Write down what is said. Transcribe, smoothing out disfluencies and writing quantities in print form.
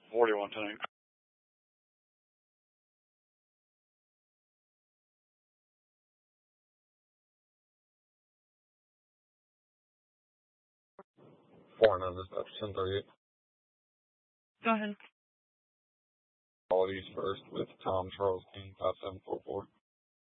41 tonight. Foreign on dispatch 1038. Go ahead. Qualities first with Tom Charles King 5744.